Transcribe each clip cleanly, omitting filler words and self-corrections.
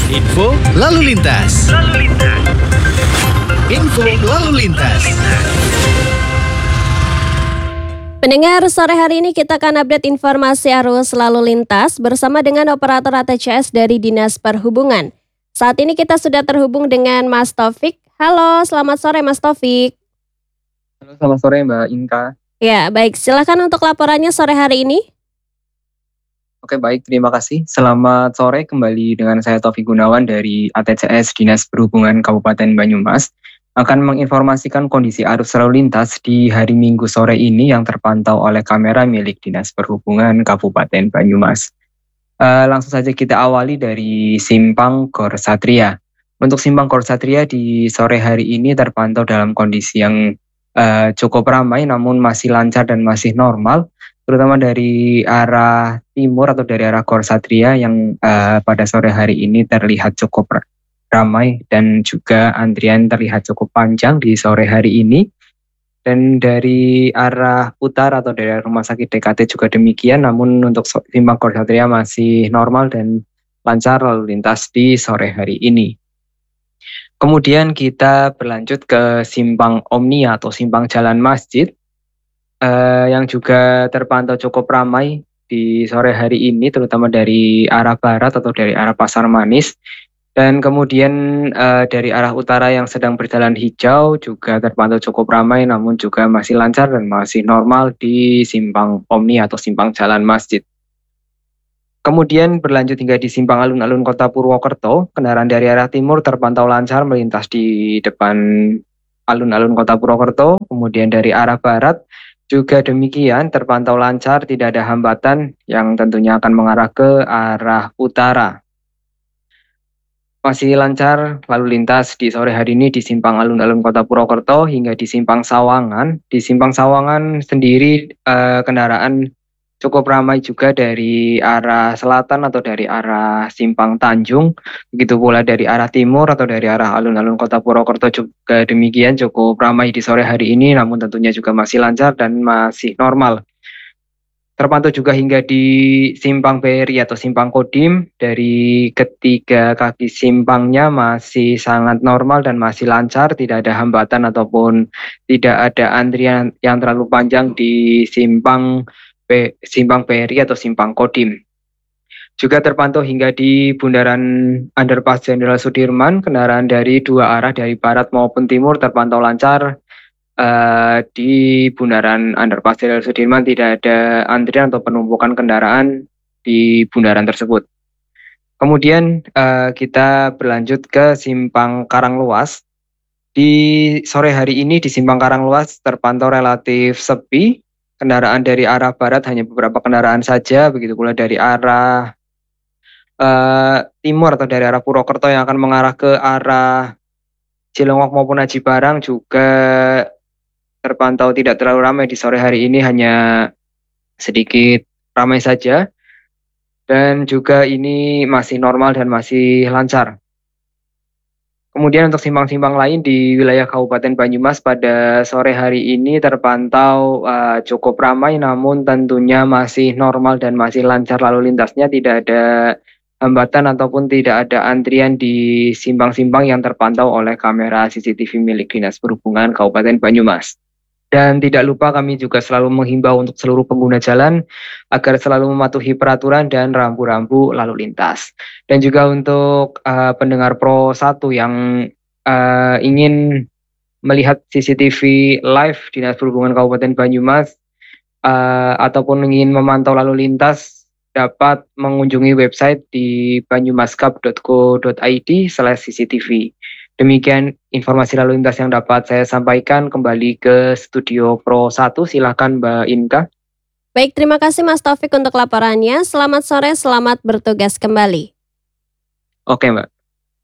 Info lalu lintas. Info lalu lintas. Pendengar, sore hari ini kita akan update informasi arus lalu lintas bersama dengan operator ATCS dari Dinas Perhubungan. Saat ini kita sudah terhubung dengan Mas Taufik. Halo, selamat sore Mas Taufik. Halo, selamat sore Mbak Inka. Ya, baik. Silakan untuk laporannya sore hari ini. Oke, baik. Terima kasih. Selamat sore kembali dengan saya Taufik Gunawan dari ATCS Dinas Perhubungan Kabupaten Banyumas. Akan menginformasikan kondisi arus lalu lintas di hari Minggu sore ini yang terpantau oleh kamera milik Dinas Perhubungan Kabupaten Banyumas. Langsung saja kita awali dari Simpang Gor Satria. Untuk Simpang Gor Satria di sore hari ini terpantau dalam kondisi yang cukup ramai namun masih lancar dan masih normal, terutama dari arah timur atau dari arah Gor Satria yang pada sore hari ini terlihat cukup ramai dan juga antrian terlihat cukup panjang di sore hari ini. Dan dari arah utara atau dari rumah sakit DKT juga demikian, namun untuk Simpang Gor Satria masih normal dan lancar lalu lintas di sore hari ini. Kemudian kita berlanjut ke Simpang Omnia atau Simpang Jalan Masjid yang juga terpantau cukup ramai di sore hari ini, terutama dari arah barat atau dari arah Pasar Manis. Dan kemudian dari arah utara yang sedang berjalan hijau juga terpantau cukup ramai namun juga masih lancar dan masih normal di Simpang Omnia atau Simpang Jalan Masjid. Kemudian berlanjut hingga di Simpang Alun-Alun Kota Purwokerto, kendaraan dari arah timur terpantau lancar melintas di depan Alun-Alun Kota Purwokerto. Kemudian dari arah barat juga demikian terpantau lancar, tidak ada hambatan yang tentunya akan mengarah ke arah utara. Masih lancar lalu lintas di sore hari ini di Simpang Alun-Alun Kota Purwokerto hingga di Simpang Sawangan. Di Simpang Sawangan sendiri kendaraan cukup ramai juga dari arah selatan atau dari arah Simpang Tanjung. Begitu pula dari arah timur atau dari arah Alun-Alun Kota Purwokerto juga demikian cukup ramai di sore hari ini, namun tentunya juga masih lancar dan masih normal. Terpantau juga hingga di Simpang Peri atau Simpang Kodim, dari ketiga kaki simpangnya masih sangat normal dan masih lancar, tidak ada hambatan ataupun tidak ada antrian yang terlalu panjang di Simpang Peri atau Simpang Kodim. Juga terpantau hingga di Bundaran Underpass Jenderal Sudirman, kendaraan dari dua arah dari barat maupun timur terpantau lancar. Di Bundaran Underpass Jenderal Sudirman tidak ada antrian atau penumpukan kendaraan di bundaran tersebut. Kemudian kita berlanjut ke Simpang Karangluas. Di sore hari ini di Simpang Karangluas terpantau relatif sepi. Kendaraan dari arah barat hanya beberapa kendaraan saja, begitu pula dari arah timur atau dari arah Purwokerto yang akan mengarah ke arah Cilongok maupun Aji Barang juga terpantau tidak terlalu ramai di sore hari ini, hanya sedikit ramai saja. Dan juga ini masih normal dan masih lancar. Kemudian untuk simpang-simpang lain di wilayah Kabupaten Banyumas pada sore hari ini terpantau cukup ramai, namun tentunya masih normal dan masih lancar lalu lintasnya, tidak ada hambatan ataupun tidak ada antrian di simpang-simpang yang terpantau oleh kamera CCTV milik Dinas Perhubungan Kabupaten Banyumas. Dan tidak lupa kami juga selalu menghimbau untuk seluruh pengguna jalan agar selalu mematuhi peraturan dan rambu-rambu lalu lintas. Dan juga untuk pendengar Pro 1 yang ingin melihat CCTV live Dinas Perhubungan Kabupaten Banyumas ataupun ingin memantau lalu lintas, dapat mengunjungi website di banyumaskap.co.id/CCTV. Demikian informasi lalu lintas yang dapat saya sampaikan. Kembali ke studio Pro 1, silakan Mbak Inka. Baik, terima kasih Mas Taufik untuk laporannya. Selamat sore, selamat bertugas kembali. Oke Mbak.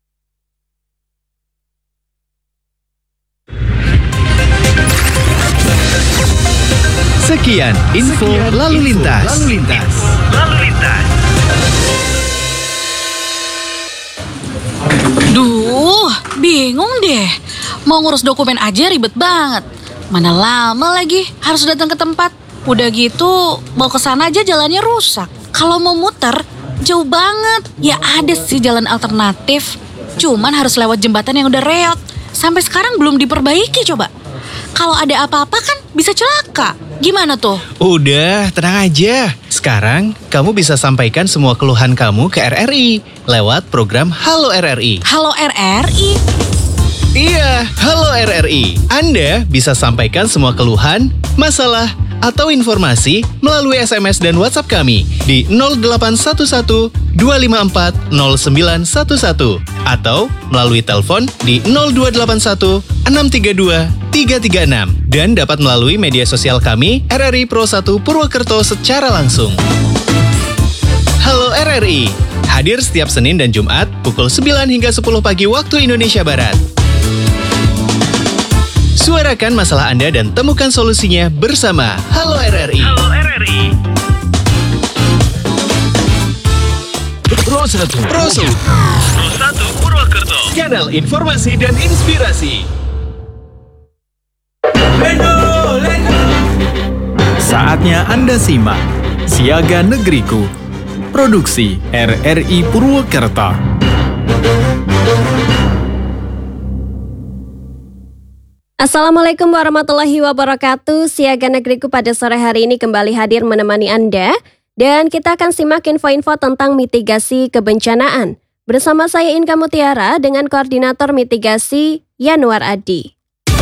Sekian info lalu lintas. Duh, bingung deh. Mau ngurus dokumen aja ribet banget. Mana lama lagi harus datang ke tempat. Udah gitu, mau ke sana aja jalannya rusak. Kalau mau muter, Jauh banget. Ya ada sih jalan alternatif. Cuman harus lewat jembatan yang udah reot. Sampai sekarang belum diperbaiki coba. Kalau ada apa-apa kan bisa celaka. Gimana tuh? Udah, tenang aja. Sekarang, kamu bisa sampaikan semua keluhan kamu ke RRI lewat program Halo RRI. Halo RRI? Iya, Halo RRI. Anda bisa sampaikan semua keluhan, masalah, atau informasi melalui SMS dan WhatsApp kami di 0811 254 0911 atau melalui telepon di 0281 632 336 dan dapat melalui media sosial kami RRI Pro 1 Purwokerto secara langsung. Halo RRI, hadir setiap Senin dan Jumat pukul 9 hingga 10 pagi waktu Indonesia Barat. Suarakan masalah Anda dan temukan solusinya bersama Halo RRI. Halo RRI. Pro 1 Purwokerto. Kanal informasi dan inspirasi. Saatnya Anda simak Siaga Negeriku. Produksi RRI Purwokerto. Assalamualaikum warahmatullahi wabarakatuh. Siaga Negeriku pada sore hari ini kembali hadir menemani Anda. Dan kita akan simak info-info tentang mitigasi kebencanaan. Bersama saya Inka Mutiara dengan Koordinator Mitigasi Yanuar Adi.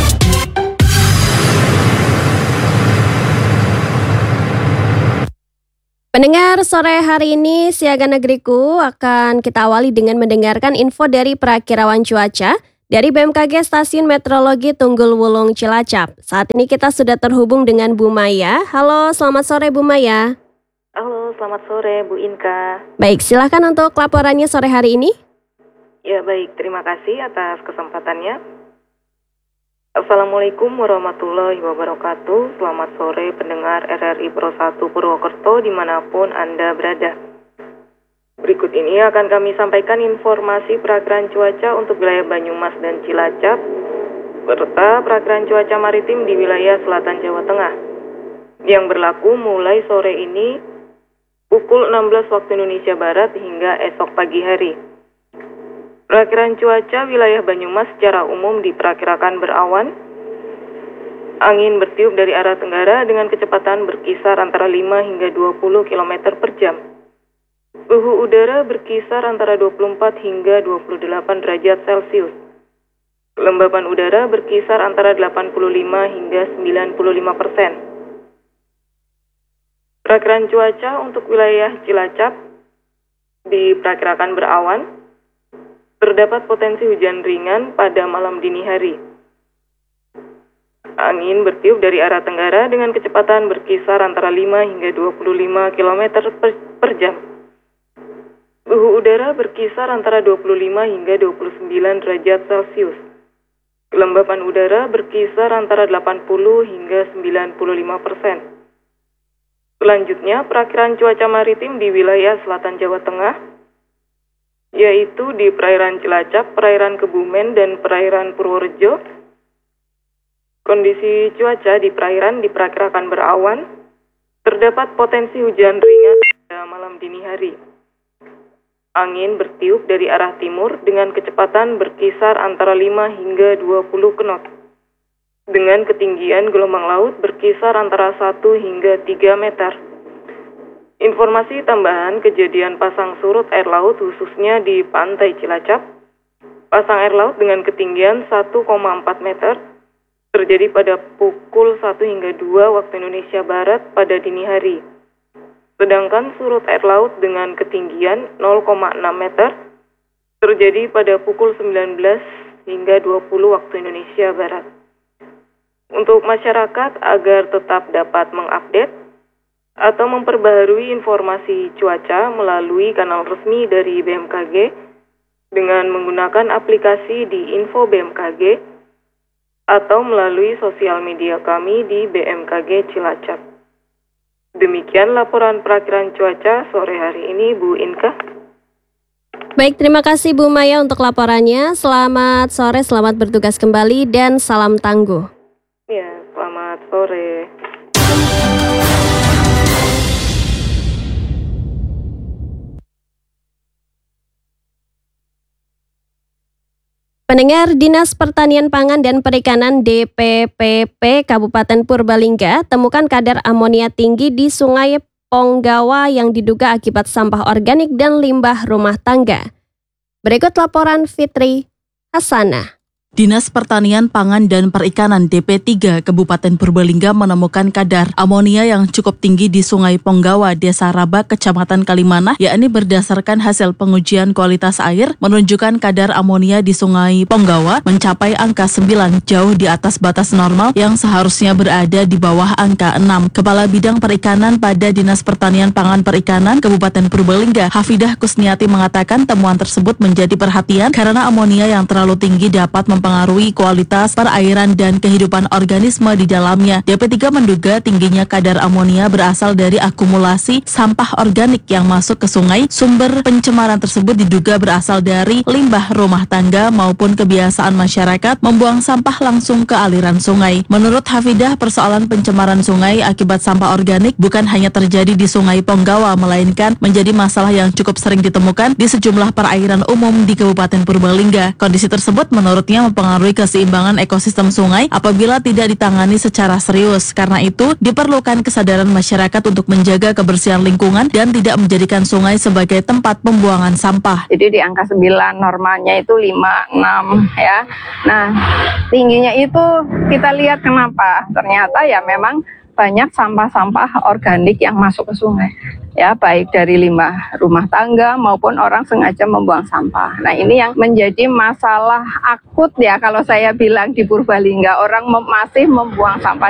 Pendengar, sore hari ini Siaga Negeriku akan kita awali dengan mendengarkan info dari Prakirawan Cuaca dari BMKG Stasiun Meteorologi Tunggul Wulung Cilacap. Saat ini kita sudah terhubung dengan Bu Maya. Halo, selamat sore Bu Maya. Halo, selamat sore Bu Inka. Baik, silakan untuk laporannya sore hari ini. Ya baik, terima kasih atas kesempatannya. Assalamualaikum warahmatullahi wabarakatuh. Selamat sore pendengar RRI Pro 1 Purwokerto dimanapun Anda berada. Berikut ini akan kami sampaikan informasi perakiraan cuaca untuk wilayah Banyumas dan Cilacap, serta perakiraan cuaca maritim di wilayah selatan Jawa Tengah, yang berlaku mulai sore ini pukul 16 waktu Indonesia Barat hingga esok pagi hari. Perakiraan cuaca wilayah Banyumas secara umum diperkirakan berawan, angin bertiup dari arah tenggara dengan kecepatan berkisar antara 5 hingga 20 km per jam. Suhu udara berkisar antara 24 hingga 28 derajat Celcius. Kelembapan udara berkisar antara 85 hingga 95%. Perakiraan cuaca untuk wilayah Cilacap diperkirakan berawan. Terdapat potensi hujan ringan pada malam dini hari. Angin bertiup dari arah tenggara dengan kecepatan berkisar antara 5 hingga 25 km per jam. Suhu udara berkisar antara 25 hingga 29 derajat Celcius. Kelembapan udara berkisar antara 80 hingga 95%. Selanjutnya, perakiraan cuaca maritim di wilayah selatan Jawa Tengah, yaitu di perairan Cilacap, perairan Kebumen, dan perairan Purworejo. Kondisi cuaca di perairan diperkirakan berawan, terdapat potensi hujan ringan pada malam dini hari. Angin bertiup dari arah timur dengan kecepatan berkisar antara 5 hingga 20 knot. Dengan ketinggian gelombang laut berkisar antara 1 hingga 3 meter. Informasi tambahan kejadian pasang surut air laut khususnya di pantai Cilacap. Pasang air laut dengan ketinggian 1,4 meter terjadi pada pukul 1 hingga 2 waktu Indonesia Barat pada dini hari. Sedangkan surut air laut dengan ketinggian 0,6 meter terjadi pada pukul 19 hingga 20 waktu Indonesia Barat. Untuk masyarakat agar tetap dapat mengupdate atau memperbaharui informasi cuaca melalui kanal resmi dari BMKG dengan menggunakan aplikasi di Info BMKG atau melalui sosial media kami di BMKG Cilacap. Demikian laporan perakiraan cuaca sore hari ini, Bu Inka. Baik, terima kasih Bu Maya untuk laporannya. Selamat sore, selamat bertugas kembali, dan salam tangguh. Ya, selamat sore. Pendengar, Dinas Pertanian Pangan dan Perikanan DPPP Kabupaten Purbalingga temukan kadar amonia tinggi di Sungai Ponggawa yang diduga akibat sampah organik dan limbah rumah tangga. Berikut laporan Fitri Hasanah. Dinas Pertanian Pangan dan Perikanan DP3 Kabupaten Purbalingga menemukan kadar amonia yang cukup tinggi di Sungai Ponggawa, Desa Rabak, Kecamatan Kalimanah, yakni berdasarkan hasil pengujian kualitas air menunjukkan kadar amonia di Sungai Ponggawa mencapai angka 9, jauh di atas batas normal yang seharusnya berada di bawah angka 6. Kepala Bidang Perikanan pada Dinas Pertanian Pangan Perikanan Kabupaten Purbalingga, Hafidah Kusniati mengatakan temuan tersebut menjadi perhatian karena amonia yang terlalu tinggi dapat mempengaruhi kualitas perairan dan kehidupan organisme di dalamnya. DP3 menduga tingginya kadar amonia berasal dari akumulasi sampah organik yang masuk ke sungai. Sumber pencemaran tersebut diduga berasal dari limbah rumah tangga maupun kebiasaan masyarakat membuang sampah langsung ke aliran sungai. Menurut Hafidah, persoalan pencemaran sungai akibat sampah organik bukan hanya terjadi di Sungai Ponggawa, melainkan menjadi masalah yang cukup sering ditemukan di sejumlah perairan umum di Kabupaten Purbalingga. Kondisi tersebut menurutnya mempengaruhi keseimbangan ekosistem sungai apabila tidak ditangani secara serius. Karena itu, diperlukan kesadaran masyarakat untuk menjaga kebersihan lingkungan dan tidak menjadikan sungai sebagai tempat pembuangan sampah. Jadi di angka 9, normalnya itu 5, 6 ya. Nah, tingginya itu kita lihat kenapa? Ternyata ya memang banyak sampah-sampah organik yang masuk ke sungai. Ya, baik dari limbah rumah tangga maupun orang sengaja membuang sampah. Nah, ini yang menjadi masalah akut ya kalau saya bilang di Purbalingga, orang masih membuang sampah